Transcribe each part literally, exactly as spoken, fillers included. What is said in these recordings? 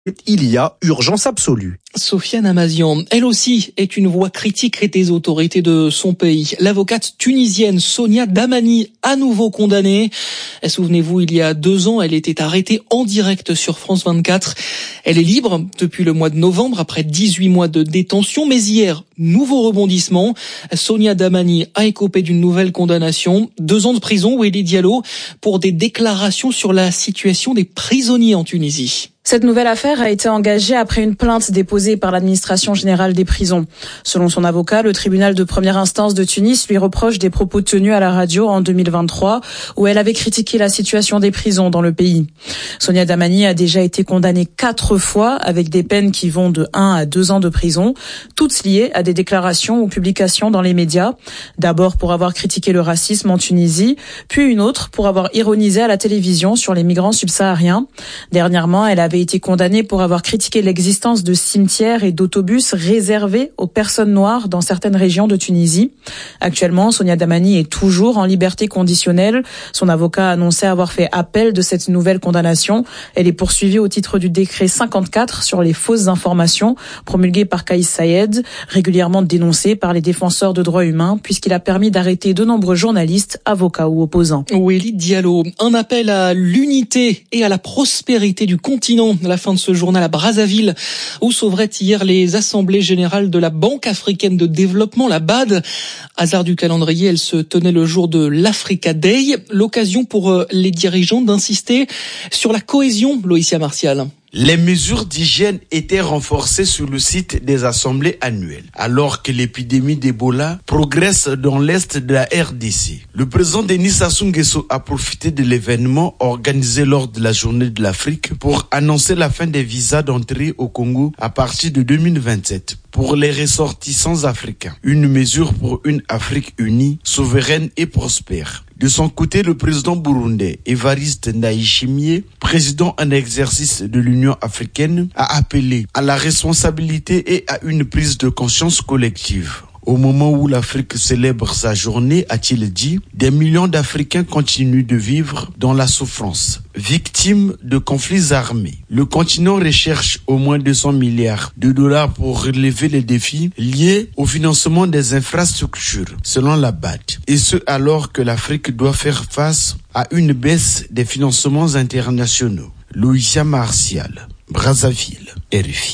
Il y a urgence absolue. Sofiane Amazian, elle aussi, est une voix critique des autorités de son pays. L'avocate tunisienne Sonia Damani, à nouveau condamnée. Souvenez-vous, il y a deux ans, elle était arrêtée en direct sur France vingt-quatre. Elle est libre depuis le mois de novembre, après dix-huit mois de détention. Mais hier, nouveau rebondissement. Sonia Damani a écopé d'une nouvelle condamnation. Deux ans de prison, Wely Diallo, pour des déclarations sur la situation des prisonniers en Tunisie. Cette nouvelle affaire a été engagée après une plainte déposée par l'administration générale des prisons. Selon son avocat, le tribunal de première instance de Tunis lui reproche des propos tenus à la radio en deux mille vingt-trois, où elle avait critiqué la situation des prisons dans le pays. Sonia Damani a déjà été condamnée quatre fois avec des peines qui vont de un à deux ans de prison, toutes liées à des déclarations ou publications dans les médias. D'abord pour avoir critiqué le racisme en Tunisie, puis une autre pour avoir ironisé à la télévision sur les migrants subsahariens. Dernièrement, elle avait été condamnée pour avoir critiqué l'existence de cimetières et d'autobus réservés aux personnes noires dans certaines régions de Tunisie. Actuellement, Sonia Damani est toujours en liberté conditionnelle. Son avocat a annoncé avoir fait appel de cette nouvelle condamnation. Elle est poursuivie au titre du décret cinquante-quatre sur les fausses informations promulgué par Kais Saied, régulièrement dénoncé par les défenseurs de droits humains puisqu'il a permis d'arrêter de nombreux journalistes, avocats ou opposants. Wely Diallo, un appel à l'unité et à la prospérité du continent. À la fin de ce journal à Brazzaville, où s'ouvraient hier les assemblées générales de la Banque africaine de développement, la B A D. Hasard du calendrier, elle se tenait le jour de l'Africa Day. L'occasion pour les dirigeants d'insister sur la cohésion, Loïcia Martial. Les mesures d'hygiène étaient renforcées sur le site des assemblées annuelles, alors que l'épidémie d'Ebola progresse dans l'est de la R D C. Le président Denis Sassou Nguesso a profité de l'événement organisé lors de la journée de l'Afrique pour annoncer la fin des visas d'entrée au Congo à partir de deux mille vingt-sept. Pour les ressortissants africains, une mesure pour une Afrique unie, souveraine et prospère. De son côté, le président burundais Évariste Ndayishimiye, président en exercice de l'Union africaine, a appelé à la responsabilité et à une prise de conscience collective. Au moment où l'Afrique célèbre sa journée, a-t-il dit, des millions d'Africains continuent de vivre dans la souffrance, victimes de conflits armés. Le continent recherche au moins deux cents milliards de dollars pour relever les défis liés au financement des infrastructures, selon la B A D. Et ce, alors que l'Afrique doit faire face à une baisse des financements internationaux. Loïcia Martial, Brazzaville, R F I.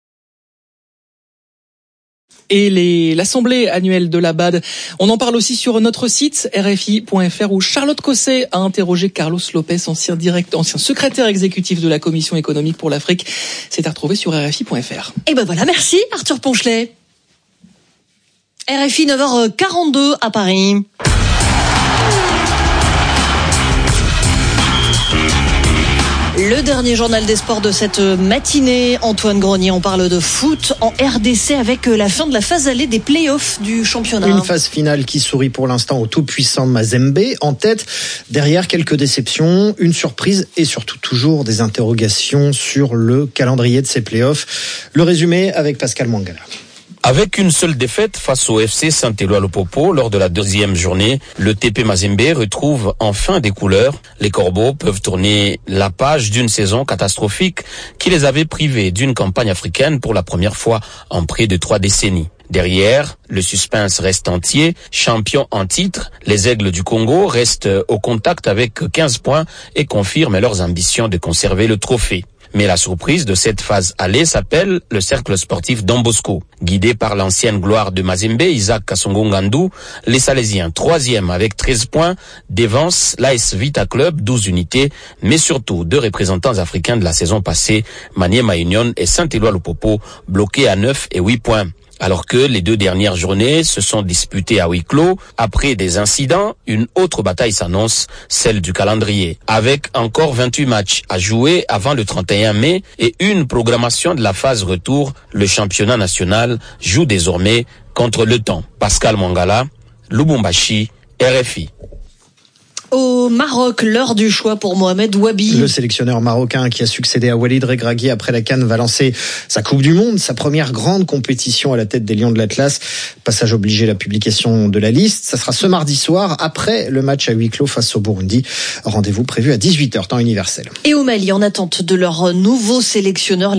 Et les, l'assemblée annuelle de la B A D. On en parle aussi sur notre site R F I point F R où Charlotte Cosset a interrogé Carlos Lopez, ancien direct, ancien secrétaire exécutif de la Commission économique pour l'Afrique. C'est à retrouver sur R F I point F R. Et ben voilà, merci Arthur Ponchelet. R F I neuf heures quarante-deux à Paris. Le dernier journal des sports de cette matinée. Antoine Grenier, on parle de foot en R D C avec la fin de la phase allée des play-offs du championnat. Une phase finale qui sourit pour l'instant au tout-puissant Mazembe. En tête, derrière quelques déceptions, une surprise et surtout toujours des interrogations sur le calendrier de ces play-offs. Le résumé avec Pascal Mangala. Avec une seule défaite face au F C Saint-Éloi-le-Popo lors de la deuxième journée, le T P Mazembe retrouve enfin des couleurs. Les Corbeaux peuvent tourner la page d'une saison catastrophique qui les avait privés d'une campagne africaine pour la première fois en près de trois décennies. Derrière, le suspense reste entier. Champions en titre, les Aigles du Congo restent au contact avec quinze points et confirment leurs ambitions de conserver le trophée. Mais la surprise de cette phase allée s'appelle le cercle sportif Don Bosco. Guidé par l'ancienne gloire de Mazembe, Isaac Kassongo-Ngandou, les Salésiens, troisième avec treize points, dévancent l'A S Vita Club, douze unités, mais surtout deux représentants africains de la saison passée, Maniema Union et Saint-Éloi-le-Popo, bloqués à neuf et huit points. Alors que les deux dernières journées se sont disputées à huis clos, après des incidents, une autre bataille s'annonce, celle du calendrier. Avec encore vingt-huit matchs à jouer avant le trente et un mai et une programmation de la phase retour, le championnat national joue désormais contre le temps. Pascal Mangala, Lubumbashi, R F I. Au Maroc, l'heure du choix pour Mohamed Wabi. Le sélectionneur marocain qui a succédé à Walid Regragui après la CAN va lancer sa Coupe du Monde, sa première grande compétition à la tête des Lions de l'Atlas. Passage obligé, la publication de la liste. Ça sera ce mardi soir, après le match à huis clos face au Burundi. Rendez-vous prévu à dix-huit heures, temps universel. Et au Mali, en attente de leur nouveau sélectionneur,